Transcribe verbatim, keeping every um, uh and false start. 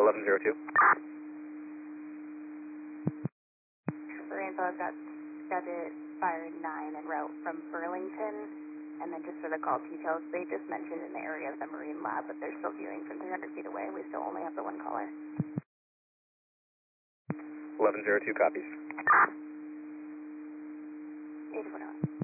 eleven zero two. For info, I've got Schedit Fire nine en route from Burlington, and then just for the call details, they just mentioned in the area of the Marine Lab, but they're still viewing from three hundred feet away. We still only have the one caller. eleven zero two copies. eighty-one oh.